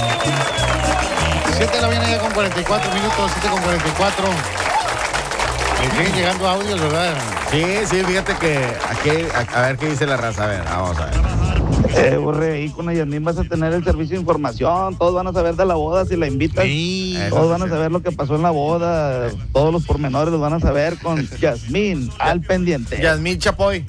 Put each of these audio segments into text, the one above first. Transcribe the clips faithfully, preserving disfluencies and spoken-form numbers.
siete de la mañana ya con cuarenta y cuatro minutos, siete con cuarenta y cuatro. Me siguen llegando audios, ¿verdad? Sí, sí, fíjate que aquí, a, a ver qué dice la raza. A ver, vamos a ver. Eh, Borre, ahí con Ayamín vas a tener el servicio de información. Todos van a saber de la boda si la invitas. Sí. Todos van a saber lo que pasó en la boda. Todos los pormenores los van a saber con Yasmín al pendiente. Yasmín Chapoy.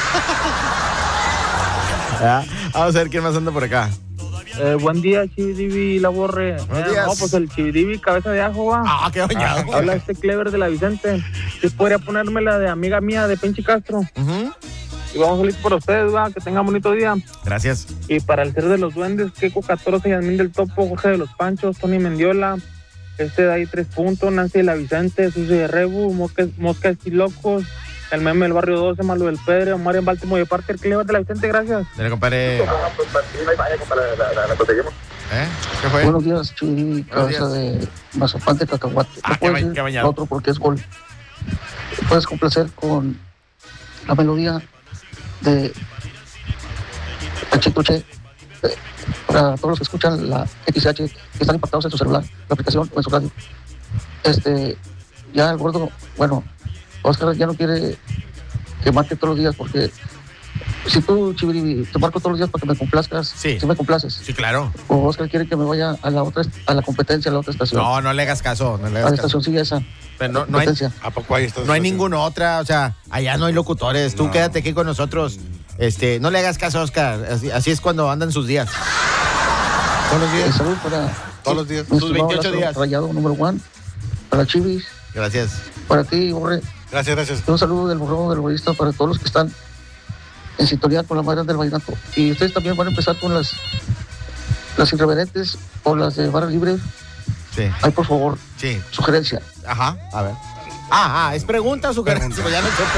Ya, vamos a ver quién más anda por acá. Eh, buen día, Chividivi, la Borre. Buenos Eh, días. no, pues el Chividivi, cabeza de ajo, va. Ah, qué bañado. Ah, habla este Clever de la Vicente. Sí podría ponerme la de amiga mía de Penchi Castro. Uh-huh. Y vamos a salir por ustedes, va. Que tengan bonito día. Gracias. Y para el ser de los duendes, Keco catorce, Yasmín del Topo, Jorge de los Panchos, Tony Mendiola, este de ahí tres puntos, Nancy de la Vicente, Susi de Rebu, Mosca, Mosca Esquilocos, el meme del barrio doce, Malo del Pedre, Omar en Baltimore de parte del Clever de la Vicente, gracias. Dale, compadre. ¿Eh? ¿Qué fue? Buenos días, Chuy, cabeza días. de mazapán de cacahuate. Ah, No qué puedes ba- decir qué bañado. otro porque es gol. Puedes complacer con la melodía de Panchito Che. Eh, Para todos los que escuchan la X H, que están impactados en su celular, la aplicación o en su radio. Este, ya el gordo, bueno, Oscar ya no quiere que marque todos los días porque si tú, Chiviri, te marco todos los días para que me complazcas, Sí. si me complaces. Sí, claro. O Oscar quiere que me vaya a la otra, a la competencia, a la otra estación. No, no le hagas caso, no le a la hagas caso. estación sigue esa. Pero no, no hay, competencia. ¿A poco hay estas no hay cosas? ninguna otra, o sea, allá no hay locutores. Tú No. quédate aquí con nosotros. Este, no le hagas caso, Oscar. Así, así es cuando andan sus días. Todos los Eh, días. salud para Todos los días. mi Sus estimado veintiocho Lázaro días. Rayado número uno, para Chivis, Gracias. para ti, Borre. Gracias, gracias. Un saludo del burro del bolista para todos los que están en sintonía con la madre del vallenato. Y ustedes también van a empezar con las las irreverentes o las de barra libre. Sí, Ay, por favor, sí. sugerencia. Ajá, a ver. Ah, ah, es pregunta o sugerencia, Pregunta. ya no supe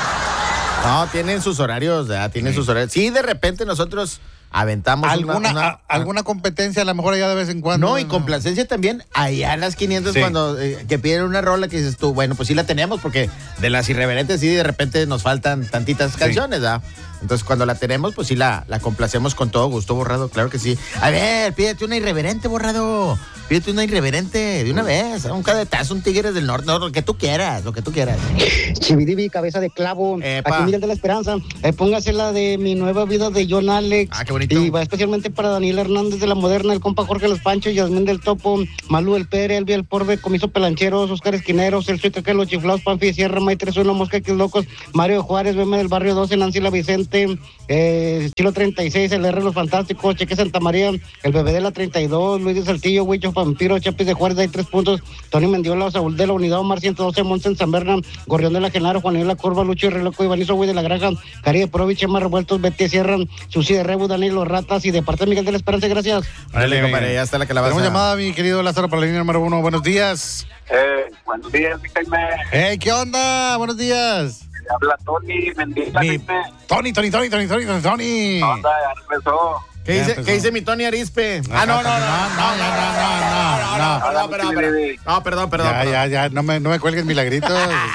yo. No, tienen sus horarios, ya, tienen Sí. sus horarios. Sí, de repente nosotros aventamos ¿Alguna, una, una- a- alguna competencia a lo mejor allá de vez en cuando? No, y complacencia también allá en las quinientas Sí. cuando eh, que piden una rola que dices tú, bueno, pues sí la tenemos porque de las irreverentes sí de repente nos faltan tantitas canciones, ¿verdad? Entonces cuando la tenemos, pues sí la, la complacemos con todo gusto, Borrado, claro que sí. A ver, pídete una irreverente, Borrado. Pídete una irreverente de una vez, un cadetazo, un Tigres del Norte, no, lo que tú quieras, lo que tú quieras. Chividivi, cabeza de clavo. Epa. Aquí Miguel de la Esperanza. Eh, póngase la de Mi Nueva Vida de John Alex. Ah, qué bonito. Y va especialmente para Daniel Hernández de la Moderna, el compa Jorge Los Panchos, Yasmín del Topo, Malú del Pere, Elvia el Porbe, Comiso Pelancheros, Oscar Esquineros, El Suica que los chiflados, Panfi Sierra, May tres uno, Mosca que locos, Mario Juárez, Beme del Barrio doce, Nancy la Vicente, eh, Chilo treinta y seis, el R Los Fantásticos, Cheque Santa María, el Bebé de la treinta y dos, Luis de Saltillo, Huicho Vampiro, Chapis de Juárez, hay tres puntos, Tony Mendiola, Saúl de la Unidad, Omar ciento doce, Monsen San Bernan, Gorrión de la Genaro, Juanil La Curva, Lucho y Reloco, Ivanizo Güey de la Granja, Cari de Provich, Emma Revueltos, Betty Sierra, Susi de Rebu, Daniel Los Ratas y de parte de Miguel de la Esperanza, gracias. Órale, compadre, ya está la calabaza. Tenemos llamada, mi querido Lázaro, para la línea número uno. Buenos días. Eh, buenos días, mi Jaime. Hey, ¿qué onda? Buenos días. Me habla Tony Mendiza, Mi- Jaime. Tony, Tony, Tony, Tony, Tony, Tony, Tony. ¿Qué onda? Ya regresó. ¿Qué Ya dice, empezó. ¿Qué dice mi Tony Arispe? Ah, no, no, no, no, no, no, no, no, no, perdón, perdón, perdón. No, perdón, perdón. Ya, perdón. ya, ya, no me, no me cuelgues milagritos.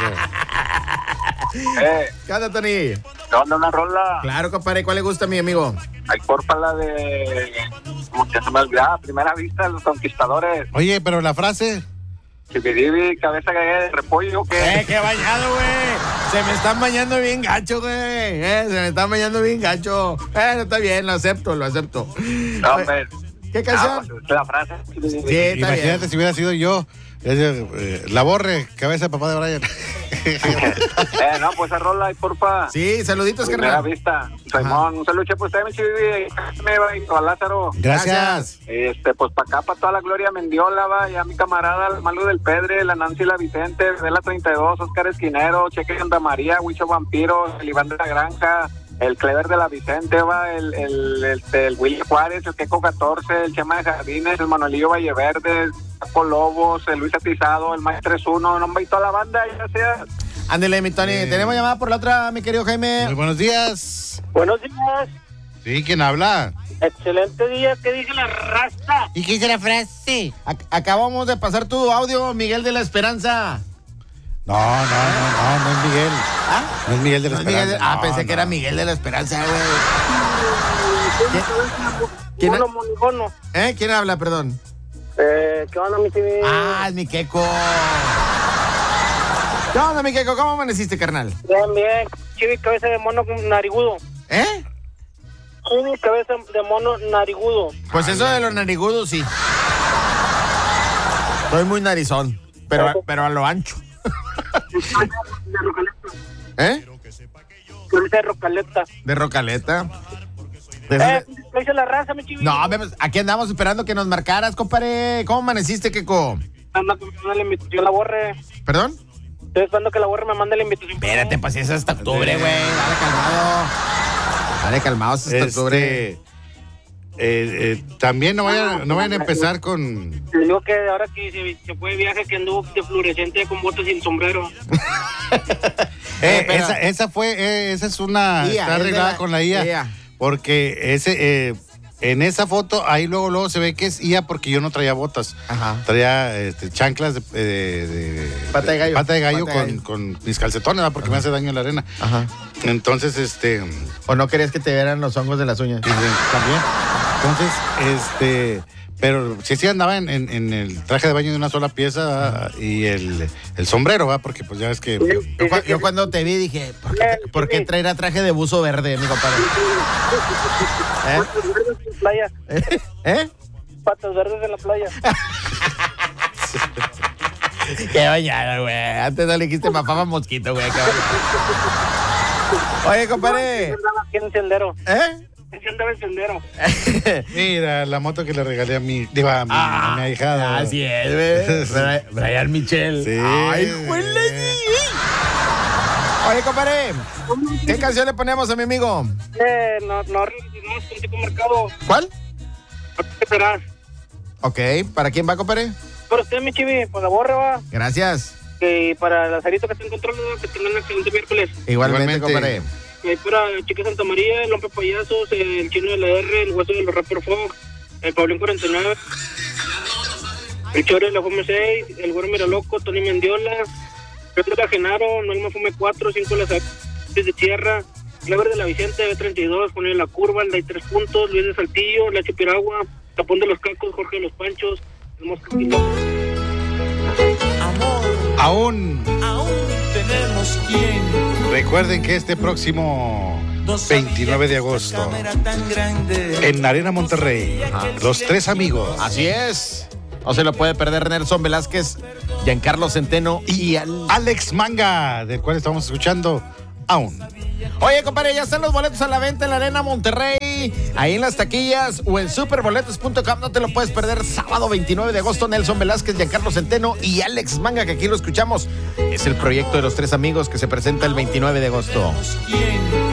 Eh, ¿Qué onda, Tony? ¿qué onda? Una rola. Claro, compadre, ¿cuál le gusta a mi amigo? Ay, porfa, la de... Como que se me olvidaba, Primera Vista, Los Conquistadores. Oye, pero la frase. Chividivi, cabeza de repollo, ¿qué? Eh, qué bañado, güey. Se me están bañando bien gacho, güey. Eh, se me están bañando bien gacho. Eh, está bien, lo acepto, lo acepto. No, hombre. ¿Qué Ah, canción? pues, la frase. Sí, está Imagínate bien. si hubiera sido yo. Es de, eh, la Borre, cabeza de papá de Brian. Eh, no, pues esa rola, ay, porfa. Sí, saluditos, Primera carnal. Vista. Simón, un saludo, pues, usted, mi Chividivi. Me va y a Lázaro. Gracias. Este, pues para acá, para toda la Gloria Mendiola, va, ya mi camarada, el Malu del Pedre, la Nancy la Vicente, de la treinta y dos, Oscar Esquinero, Cheque Santa María, Huicho Vampiro, el Iván de la Granja, el Clever de la Vicente, va, el, el, el, el Willy Juárez, el Keco catorce, el Chema de Jardines, el Manuelillo Valleverde, el Paco Lobos, el Luis Atizado, el Maestro tres uno, no me y toda la banda, ya sea. Ándele, mi Tony. Eh. Tenemos llamada por la otra, mi querido Jaime. Muy buenos días. Buenos días. Sí, ¿quién habla? Excelente día. ¿Qué dice la raza? ¿Y qué dice la frase? Ac- acabamos de pasar tu audio, Miguel de la Esperanza. No, no, no, no, no es Miguel. ¿Ah? No es Miguel de la No es Miguel de- Esperanza. Ah, No, pensé no. que era Miguel de la Esperanza, güey. ¿Quién, Mono, mono, mono. ¿Eh? ¿Quién habla, perdón? Eh, ¿qué onda, mi chivi? Ah, es mi Queco. ¿Qué onda, mi Queco? ¿Cómo amaneciste, carnal? Bien, bien. Chivi, cabeza de mono narigudo. ¿Eh? Chivi, cabeza de mono narigudo. Pues eso de los narigudos, sí. Soy muy narizón, pero, a- pero a lo ancho. De Rocaleta. ¿Eh? Cabeza de Rocaleta. De Rocaleta. De- Eh, ¿qué dice la raza, mi chivi? No, vemos, aquí andamos esperando que nos marcaras, compadre. ¿Cómo amaneciste, Queco? Anda, que me manda la invitación, la borre. ¿Perdón? Estoy esperando que la borre me mande la invitación. Espérate, pues es hasta octubre, güey. Dale calmado. Dale calmado, es hasta octubre. Este, eh, eh, también no vayan, no vayan a empezar con... Le digo que ahora que se, se fue de viaje que anduvo de fluorescente con botas sin sombrero. Eh, pero- esa, esa fue, eh, esa es una... I A, está es de arreglada la- con la I A. I A. Porque ese, eh, en esa foto, ahí luego, luego se ve que es I A porque yo no traía botas. Ajá. Traía este, chanclas de, de- de- Pata de gallo. pata de gallo, Pata de con, gallo. con mis calcetones, ¿verdad? Porque me hace daño en la arena. Ajá. Entonces, este... ¿O no querías que te vieran los hongos de las uñas? y de- también. Entonces, este... Pero sí, sí andaba en, en- en el traje de baño de una sola pieza y el, el sombrero, ¿va? Porque pues ya ves que... Yo, cua- yo cuando te vi dije, ¿por qué, por qué traerá traje de buzo verde, mi compadre? Patas verdes en la playa. ¿Eh? ¿Eh? Patas verdes en la playa. Qué bañada, güey. Antes no le dijiste mafaba mosquito, güey. Qué bañada. Oye, compadre. Andaba aquí en el sendero. ¿Eh? Aquí andaba en el sendero. Mira, la moto que le regalé a mi... Digo, a mi, a mi ahijada. Así es, güey. Bri- Brian Michel. Sí. Ay, güey. Oye, compadre. ¿Qué canción le ponemos a mi amigo? Eh, no, no, no, es contigo marcado. ¿Cuál? ¿Qué serás? Ok, ¿para quién va, compadre? Para usted, mi chivi, pues la borre, va. Gracias. Y para la Sarito que está en control, que tengan un excelente miércoles. Igualmente, Igualmente. compadre. Y para Chica Santa María, el Lompe Payasos, el Chino de la R, el Hueso de los Rapper Fog, el Pablín cuarenta y nueve, el Chore de la Fome seis, el Güero Miraloco, Tony Mendiola, Pedro de Genaro, Noelma Fome cuatro, cinco de las Aves de Tierra, Clever de la Vicente, B treinta y dos, Juan de la Curva, el de tres puntos, Luis de Saltillo, La Chipiragua, Tapón de los Cacos, Jorge de los Panchos, el Mosca Aún... Aún tenemos quien. Recuerden que este próximo veintinueve de agosto, en Arena Monterrey, los tres amigos. Así es. No se lo puede perder Nelson Velázquez, Giancarlo Centeno y al... Alex Manga, del cual estamos escuchando Aún. Oye, compadre, ya están los boletos a la venta en la Arena Monterrey, ahí en las taquillas o en superboletos punto com. No te lo puedes perder. Sábado veintinueve de agosto, Nelson Velázquez, Giancarlo Centeno y Alex Manga, que aquí lo escuchamos. Es el proyecto de los tres amigos que se presenta el veintinueve de agosto. ¿Quién?